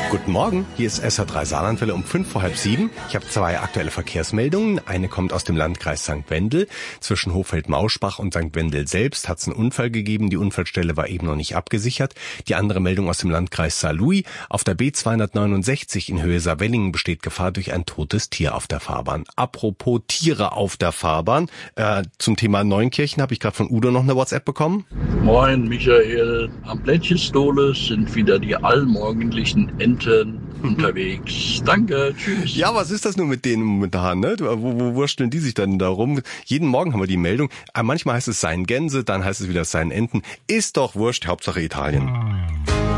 Guten Morgen, hier ist SR3 Saarlandwelle um 6:55. Ich habe 2 aktuelle Verkehrsmeldungen. Eine kommt aus dem Landkreis St. Wendel. Zwischen Hochfeld-Mauschbach und St. Wendel selbst hat es einen Unfall gegeben. Die Unfallstelle war eben noch nicht abgesichert. Die andere Meldung aus dem Landkreis Saarlouis. Auf der B269 in Höhe Saarwellingen besteht Gefahr durch ein totes Tier auf der Fahrbahn. Apropos Tiere auf der Fahrbahn. Zum Thema Neunkirchen habe ich gerade von Udo noch eine WhatsApp bekommen. Moin Michael, am Blättchestole sind wieder die allmorgendlichen Enten unterwegs. Danke, tschüss. Ja, was ist das nur mit denen momentan, ne? Wo wursteln die sich dann da rum? Jeden Morgen haben wir die Meldung. Manchmal heißt es seien Gänse, dann heißt es wieder seien Enten. Ist doch wurscht, Hauptsache Italien.